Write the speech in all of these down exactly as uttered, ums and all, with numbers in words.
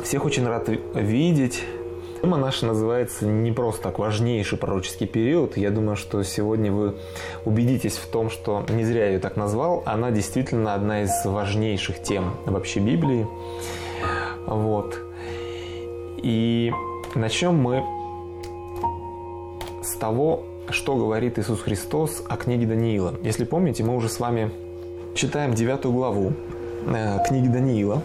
Всех очень рад видеть. Тема наша называется не просто так важнейший пророческий период. Я думаю, что сегодня вы убедитесь в том, что не зря я ее так назвал. Она действительно одна из важнейших тем вообще Библии. Вот. И начнем мы с того, что говорит Иисус Христос о книге Даниила. Если помните, мы уже с вами читаем девятую главу э, книги Даниила.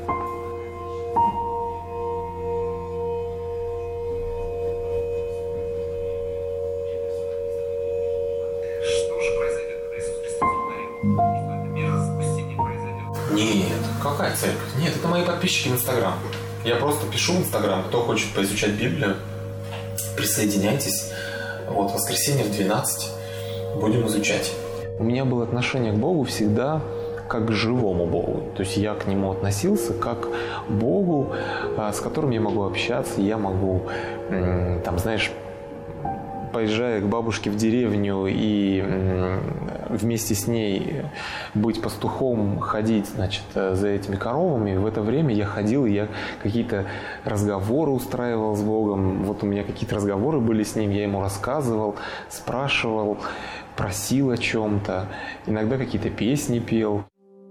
Нет, какая церковь? Нет, это мои подписчики в Инстаграм. Я просто пишу в Инстаграм, кто хочет поизучать Библию, присоединяйтесь. Вот, в воскресенье в двенадцать будем изучать. У меня было отношение к Богу всегда как к живому Богу. То есть я к Нему относился как к Богу, с которым я могу общаться, я могу, там, знаешь, поезжая к бабушке в деревню и вместе с ней быть пастухом, ходить, значит, за этими коровами, в это время я ходил, и я какие-то разговоры устраивал с Богом. Вот у меня какие-то разговоры были с Ним, я Ему рассказывал, спрашивал, просил о чем-то, иногда какие-то песни пел.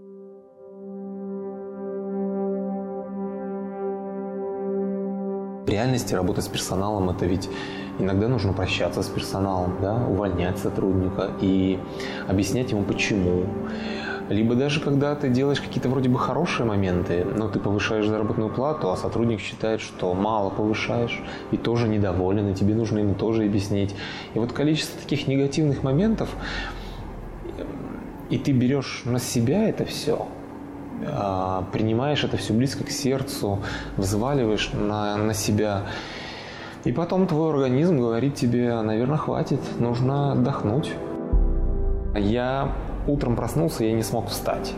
В реальности работа с персоналом – это ведь иногда нужно прощаться с персоналом, да, увольнять сотрудника и объяснять ему почему. Либо даже когда ты делаешь какие-то вроде бы хорошие моменты, но ты повышаешь заработную плату, а сотрудник считает, что мало повышаешь и тоже недоволен, и тебе нужно ему тоже объяснить. И вот количество таких негативных моментов, и ты берешь на себя это все, принимаешь это все близко к сердцу, взваливаешь на, на себя. И потом твой организм говорит тебе, наверное, хватит, нужно отдохнуть. Я утром проснулся, я не смог встать.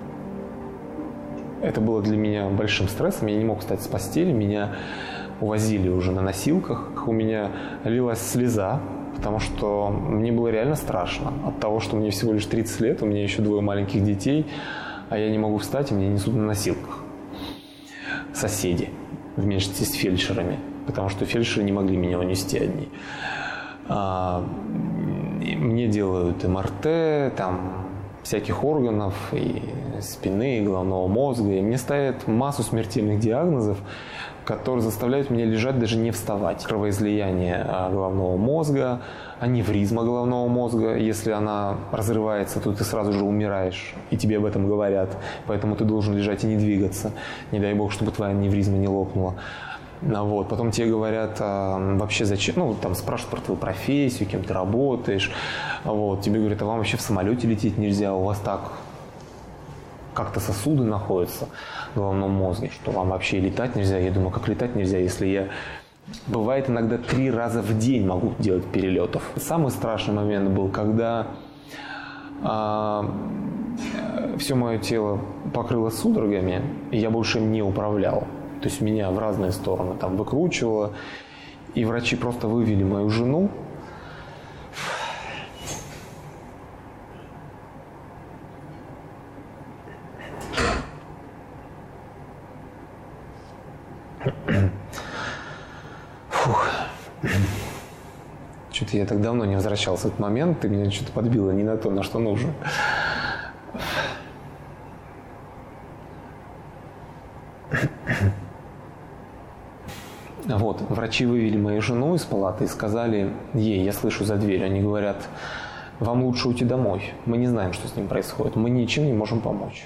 Это было для меня большим стрессом, я не мог встать с постели, меня увозили уже на носилках, у меня лилась слеза, потому что мне было реально страшно от того, что мне всего лишь тридцать лет, у меня еще двое маленьких детей, а я не могу встать, и меня несут на носилках. Соседи вместе с фельдшерами, потому что фельдшеры не могли меня унести одни. А, мне делают эм эр тэ, там, всяких органов, и спины, и головного мозга, и мне ставят массу смертельных диагнозов, которые заставляют меня лежать, даже не вставать. Кровоизлияние головного мозга, аневризма головного мозга. Если она разрывается, то ты сразу же умираешь, и тебе об этом говорят. Поэтому ты должен лежать и не двигаться. Не дай бог, чтобы твоя аневризма не лопнула. Вот. Потом тебе говорят, а, вообще зачем, ну, там спрашивают про твою профессию, кем ты работаешь. Вот. Тебе говорят, а вам вообще в самолете лететь нельзя, у вас так как-то сосуды находятся в головном мозге, что вам вообще летать нельзя. Я думаю, как летать нельзя, если я, бывает, иногда три раза в день могу делать перелетов. Самый страшный момент был, когда а, все мое тело покрыло судорогами, и я больше им не управлял. То есть меня в разные стороны там выкручивало, и врачи просто вывели мою жену. Фух. Что-то я так давно не возвращался в этот момент, ты меня что-то подбила не на то, на что нужно. Вот, врачи вывели мою жену из палаты и сказали ей, я слышу за дверью, они говорят, вам лучше уйти домой, мы не знаем, что с ним происходит, мы ничем не можем помочь.